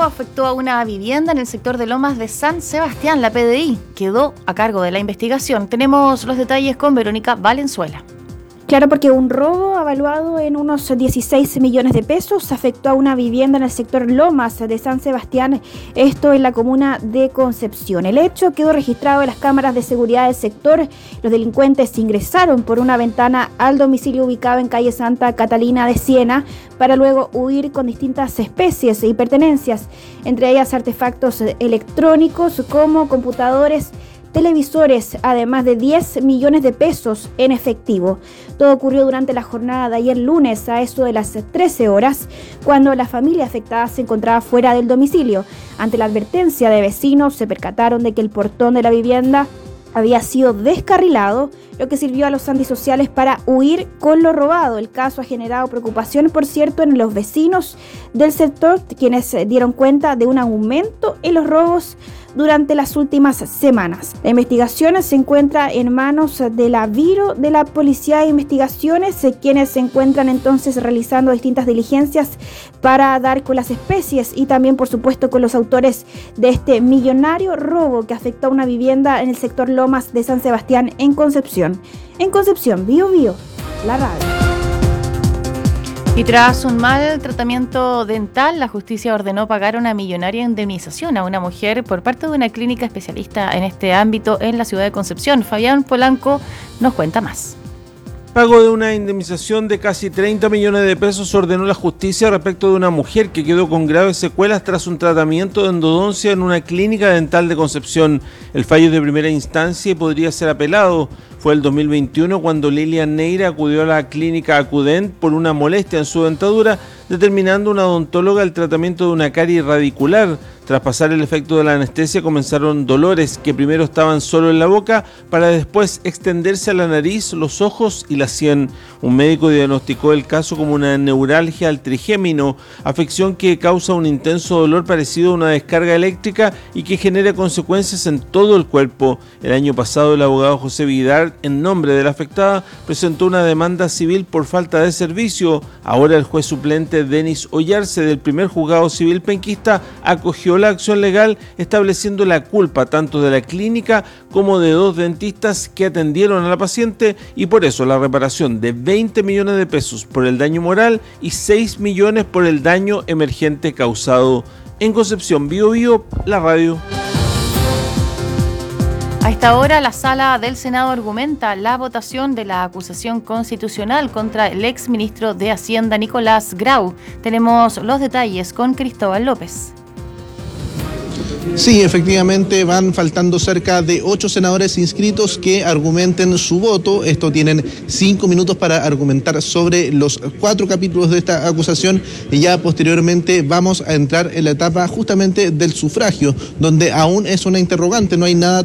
afectó a una vivienda en el sector de Lomas de San Sebastián. La PDI quedó a cargo de la investigación. Tenemos los detalles con Verónica Valenzuela. Claro, porque un robo evaluado en unos 16 millones de pesos afectó a una vivienda en el sector Lomas de San Sebastián, esto en la comuna de Concepción. El hecho quedó registrado en las cámaras de seguridad del sector. Los delincuentes ingresaron por una ventana al domicilio ubicado en calle Santa Catalina de Siena para luego huir con distintas especies y pertenencias, entre ellas artefactos electrónicos como computadores, televisores, además de 10 millones de pesos en efectivo. Todo ocurrió durante la jornada de ayer lunes a eso de las 13 horas, cuando la familia afectada se encontraba fuera del domicilio. Ante la advertencia de vecinos, se percataron de que el portón de la vivienda había sido descarrilado, lo que sirvió a los antisociales para huir con lo robado. El caso ha generado preocupación, por cierto, en los vecinos del sector, quienes dieron cuenta de un aumento en los robos durante las últimas semanas. La investigación se encuentra en manos de la Biro de la Policía de Investigaciones, quienes se encuentran entonces realizando distintas diligencias para dar con las especies y también, por supuesto, con los autores de este millonario robo que afectó a una vivienda en el sector Lomas de San Sebastián en Concepción. En Concepción, Bio Bio, la radio. Y tras un mal tratamiento dental, la justicia ordenó pagar una millonaria indemnización a una mujer por parte de una clínica especialista en este ámbito en la ciudad de Concepción. Fabián Polanco nos cuenta más. Pago de una indemnización de casi 30 millones de pesos ordenó la justicia respecto de una mujer que quedó con graves secuelas tras un tratamiento de endodoncia en una clínica dental de Concepción. El fallo es de primera instancia y podría ser apelado. Fue el 2021 cuando Lilian Neira acudió a la clínica Acudent por una molestia en su dentadura, determinando una odontóloga el tratamiento de una carie radicular. Tras pasar el efecto de la anestesia comenzaron dolores que primero estaban solo en la boca para después extenderse a la nariz, los ojos y la sien. Un médico diagnosticó el caso como una neuralgia al trigémino, afección que causa un intenso dolor parecido a una descarga eléctrica y que genera consecuencias en todo el cuerpo. El año pasado el abogado José Vidal, en nombre de la afectada, presentó una demanda civil por falta de servicio. Ahora el juez suplente Denis Ollarse del primer juzgado civil penquista acogió la acción legal estableciendo la culpa tanto de la clínica como de 2 dentistas que atendieron a la paciente y por eso la reparación de 20 millones de pesos por el daño moral y 6 millones por el daño emergente causado. En Concepción, Bio Bio, la radio. A esta hora, la Sala del Senado argumenta la votación de la acusación constitucional contra el exministro de Hacienda, Nicolás Grau. Tenemos los detalles con Cristóbal López. Sí, efectivamente van faltando cerca de 8 senadores inscritos que argumenten su voto. Esto tienen 5 minutos para argumentar sobre los 4 capítulos de esta acusación y ya posteriormente vamos a entrar en la etapa justamente del sufragio, donde aún es una interrogante, no hay nada